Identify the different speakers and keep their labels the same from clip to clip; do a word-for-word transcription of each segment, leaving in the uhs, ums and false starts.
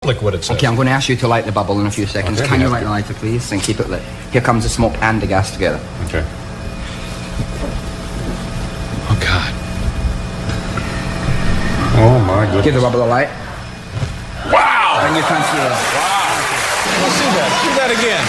Speaker 1: click what it says.
Speaker 2: Okay, I'm going to ask you to light the bubble in a few seconds.
Speaker 1: Okay,
Speaker 2: Can you
Speaker 1: yeah.
Speaker 2: light the lighter, please, and keep it lit? Here comes the smoke and the gas together.
Speaker 1: Okay. Oh, God. Oh, my goodness.
Speaker 2: Give the bubble a light.
Speaker 1: Wow!
Speaker 2: Bring your concealer.
Speaker 1: Wow. Let's see that. Do that again.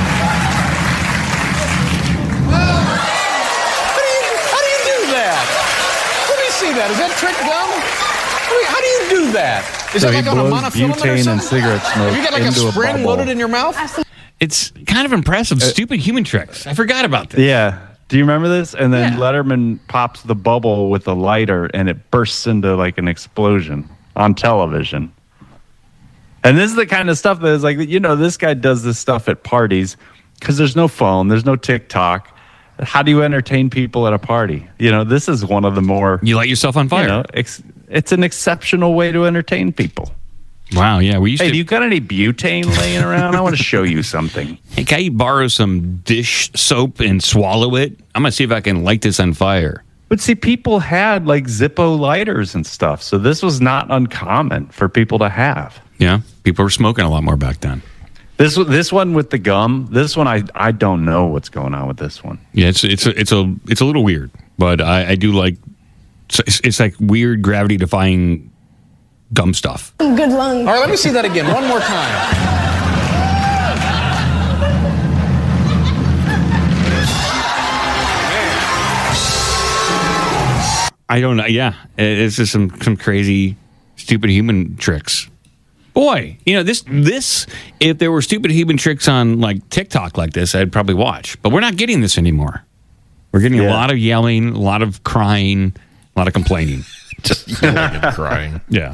Speaker 1: How do you, how do you do that? Let me see that. Is that trick gum? I mean, how do you do that? Is
Speaker 3: So
Speaker 1: that
Speaker 3: he
Speaker 1: like on a
Speaker 3: blows
Speaker 1: monofilament or
Speaker 3: butane
Speaker 1: something?
Speaker 3: and cigarette smoke
Speaker 1: You got like a
Speaker 3: into a
Speaker 1: spring
Speaker 3: bubble.
Speaker 1: loaded in your mouth?
Speaker 4: It's kind of impressive. Stupid human tricks. I forgot about this.
Speaker 3: Yeah. Do you remember this? And then
Speaker 4: Yeah.
Speaker 3: Letterman pops the bubble with a lighter and it bursts into like an explosion on television. And this is the kind of stuff that is like, you know, this guy does this stuff at parties because there's no phone, there's no TikTok. How do you entertain people at a party? You know, this is one of the more,
Speaker 4: You light yourself on fire.
Speaker 3: you know, ex- it's an exceptional way to entertain people.
Speaker 4: Wow, yeah. We used
Speaker 3: Hey,
Speaker 4: to.
Speaker 3: do you got any butane laying around? I want to show you something.
Speaker 4: Hey, can I borrow some dish soap and swallow it? I'm going to see if I can light this on fire.
Speaker 3: But see, people had like Zippo lighters and stuff. So this was not uncommon for people to have.
Speaker 4: Yeah, people were smoking a lot more back then.
Speaker 3: This this one with the gum, this one, I, I don't know what's going on with this one.
Speaker 4: Yeah, it's it's a, it's a it's a little weird, but I, I do like it's, it's like weird gravity defying gum stuff.
Speaker 5: Good lungs.
Speaker 1: All right, let me see that again. One more time.
Speaker 4: I don't know. Yeah, it's just some some crazy, stupid human tricks. Boy, you know this this. If there were stupid human tricks on like TikTok like this, I'd probably watch. But we're not getting this anymore. We're getting
Speaker 3: Yeah.
Speaker 4: a lot of yelling, a lot of crying, a lot of complaining.
Speaker 6: Just yelling and crying.
Speaker 4: Yeah,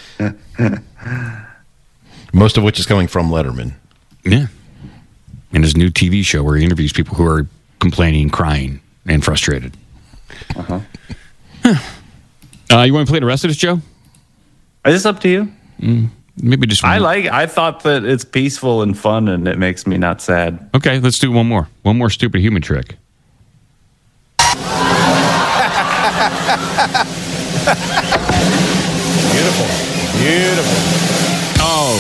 Speaker 6: Most of which is coming from Letterman.
Speaker 4: yeah. And his new T V show where he interviews people who are complaining, crying, and frustrated. Uh-huh. Uh, you want to play the rest of this, Joe?
Speaker 3: Is this up to you?
Speaker 4: Maybe just one
Speaker 3: I
Speaker 4: more.
Speaker 3: like. I thought that it's peaceful and fun, and it makes me not sad.
Speaker 4: Okay, let's do one more. One more stupid human trick.
Speaker 1: Beautiful. Beautiful.
Speaker 4: Oh.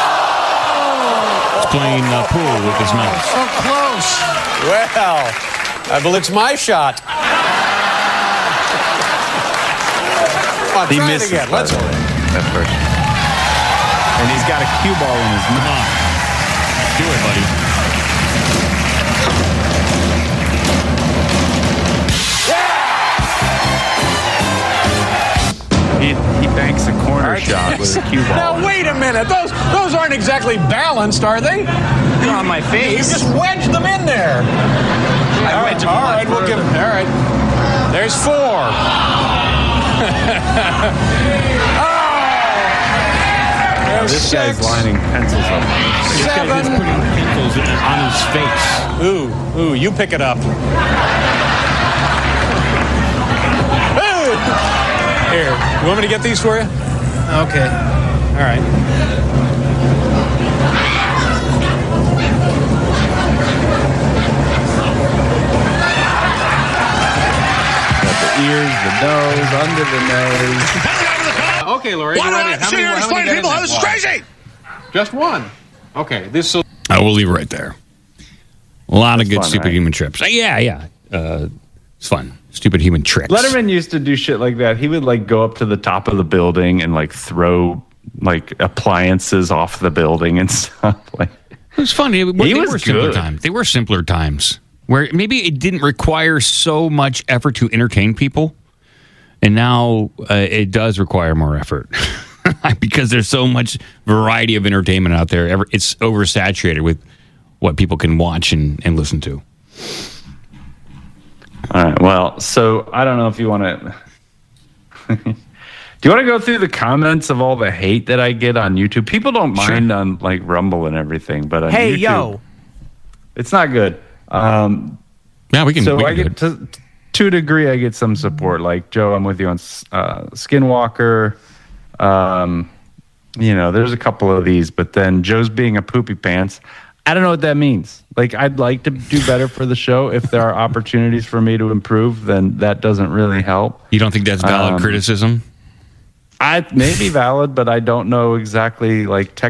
Speaker 4: He's playing uh, pool with his mouth.
Speaker 1: So close. Well, I believe it's my shot. Come on,
Speaker 3: He
Speaker 1: try it
Speaker 3: misses
Speaker 1: again.
Speaker 3: by
Speaker 1: Let's
Speaker 3: the way, that first. And he's got a cue ball in his
Speaker 4: Come
Speaker 3: mouth.
Speaker 4: on. Do it, buddy.
Speaker 3: He, he banks a corner shot with a cue ball.
Speaker 1: Now wait a minute. Those those aren't exactly balanced, are they?
Speaker 2: They're on my
Speaker 1: You
Speaker 2: face.
Speaker 1: just wedged them in there.
Speaker 2: I
Speaker 1: All right,
Speaker 2: wedged them
Speaker 1: all
Speaker 2: a lot
Speaker 1: right, we'll give
Speaker 2: further.
Speaker 1: them. All right. There's four. oh. There's
Speaker 3: This
Speaker 1: six.
Speaker 3: guy's lining pencils up.
Speaker 4: This guy is
Speaker 1: Seven.
Speaker 4: putting pencils on his face.
Speaker 1: Ooh, ooh, you pick it up. Ooh. Here, you want me to get these for you?
Speaker 2: Okay.
Speaker 1: All right.
Speaker 3: Got the ears, the nose, under the nose.
Speaker 1: Okay, Lori. Why not? How many, how many people? I was crazy. Just one. Okay, this. will
Speaker 4: I will leave it right there. A lot of good
Speaker 3: fun,
Speaker 4: stupid
Speaker 3: right?
Speaker 4: human trips. Uh, yeah, yeah. Uh, it's fun. Stupid human tricks.
Speaker 3: Letterman used to do shit like that. He would like go up to the top of the building and like throw like appliances off the building and stuff. Like
Speaker 4: It was funny. They
Speaker 3: He was
Speaker 4: were simpler
Speaker 3: good.
Speaker 4: times. They were simpler times where maybe it didn't require so much effort to entertain people, and now uh, it does require more effort because there's so much variety of entertainment out there. Ever- It's oversaturated with what people can watch and, and listen to.
Speaker 3: All right. Well, so I don't know if you want to. Do you want to go through the comments of all the hate that I get on YouTube? People don't
Speaker 4: Sure.
Speaker 3: mind on like Rumble and everything, but on
Speaker 2: Hey,
Speaker 3: YouTube,
Speaker 2: yo.
Speaker 3: it's not good. Um,
Speaker 4: Yeah, we can.
Speaker 3: so
Speaker 4: we
Speaker 3: I
Speaker 4: can
Speaker 3: get
Speaker 4: do it.
Speaker 3: to to a degree, I get some support. Like Joe, I'm with you on uh, Skinwalker. Um, you know, there's a couple of these, but then Joe's being a poopy pants. I don't know what that means. Like, I'd like to do better for the show. If there are opportunities for me to improve, then that doesn't really help.
Speaker 4: You don't think that's valid
Speaker 3: Um,
Speaker 4: criticism?
Speaker 3: I may be valid, but I don't know exactly like tech.